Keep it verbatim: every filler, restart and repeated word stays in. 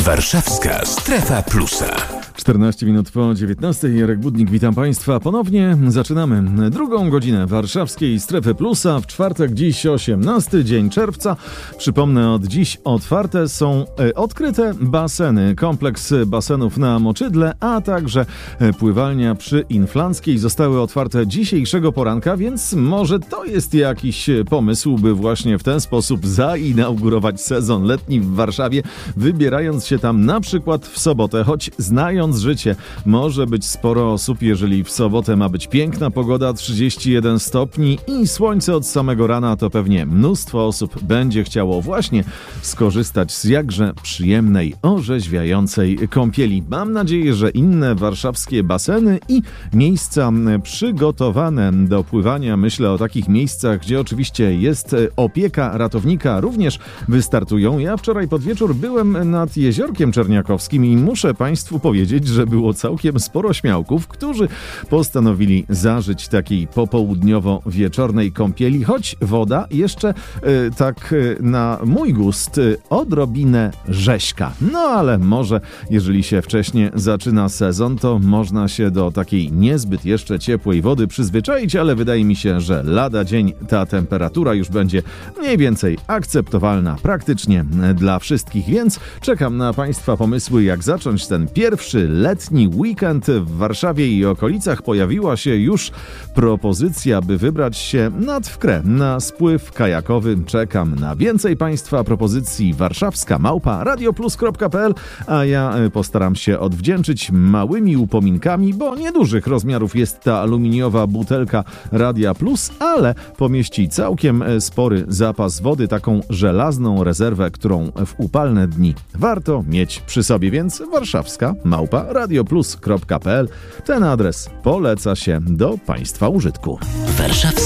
Warszawska Strefa Plusa. czternaście minut po dziewiętnastej. Jarek Budnik, witam Państwa ponownie. Zaczynamy drugą godzinę Warszawskiej Strefy Plusa. W czwartek, dziś osiemnasty dzień czerwca. Przypomnę, od dziś otwarte są e, odkryte baseny. Kompleks basenów na Moczydle, a także e, pływalnia przy Inflanckiej zostały otwarte dzisiejszego poranka, więc może to jest jakiś pomysł, by właśnie w ten sposób zainaugurować sezon letni w Warszawie, wybierając się tam na przykład w sobotę, choć znając życie, może być sporo osób, jeżeli w sobotę ma być piękna pogoda, trzydzieści jeden stopni i słońce od samego rana, to pewnie mnóstwo osób będzie chciało właśnie skorzystać z jakże przyjemnej, orzeźwiającej kąpieli. Mam nadzieję, że inne warszawskie baseny i miejsca przygotowane do pływania, myślę o takich miejscach, gdzie oczywiście jest opieka ratownika, również wystartują. Ja wczoraj pod wieczór byłem nad Jeziorkiem Czerniakowskim i muszę Państwu powiedzieć, że było całkiem sporo śmiałków, którzy postanowili zażyć takiej popołudniowo-wieczornej kąpieli, choć woda jeszcze e, tak e, na mój gust e, odrobinę rzeźka. No ale może, jeżeli się wcześniej zaczyna sezon, to można się do takiej niezbyt jeszcze ciepłej wody przyzwyczaić, ale wydaje mi się, że lada dzień ta temperatura już będzie mniej więcej akceptowalna praktycznie dla wszystkich, więc czekam na Państwa pomysły, jak zacząć ten pierwszy letni weekend w Warszawie i okolicach. Pojawiła się już propozycja, by wybrać się nad Wkrę na spływ kajakowy. Czekam na więcej Państwa propozycji. Warszawska małpa radioplus kropka pe el, a ja postaram się odwdzięczyć małymi upominkami, bo niedużych rozmiarów jest ta aluminiowa butelka Radia Plus, ale pomieści całkiem spory zapas wody, taką żelazną rezerwę, którą w upalne dni warto mieć przy sobie, więc warszawska małpa radioplus kropka pe el. Ten adres poleca się do Państwa użytku. Warszawska